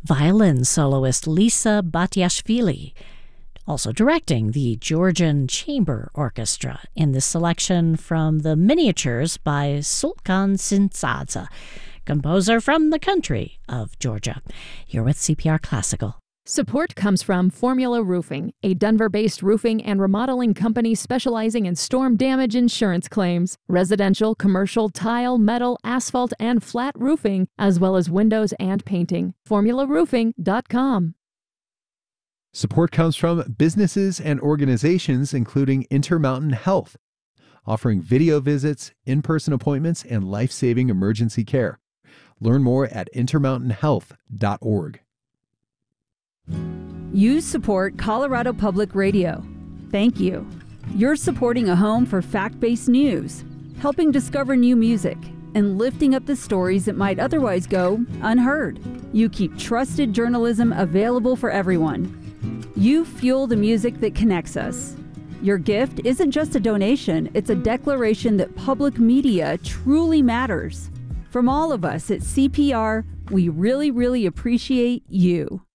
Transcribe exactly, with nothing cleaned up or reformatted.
violin soloist Lisa Batiashvili, also directing the Georgian Chamber Orchestra in this selection from the Miniatures by Sulkan Sinsadze, composer from the country of Georgia. Here with C P R Classical. Support comes from Formula Roofing, a Denver-based roofing and remodeling company specializing in storm damage insurance claims, residential, commercial, tile, metal, asphalt, and flat roofing, as well as windows and painting. formula roofing dot com. Support comes from businesses and organizations including Intermountain Health, offering video visits, in-person appointments, and life-saving emergency care. Learn more at intermountain health dot org. You support Colorado Public Radio. Thank you. You're supporting a home for fact-based news, helping discover new music, and lifting up the stories that might otherwise go unheard. You keep trusted journalism available for everyone. You fuel the music that connects us. Your gift isn't just a donation, it's a declaration that public media truly matters. From all of us at C P R, we really, really appreciate you.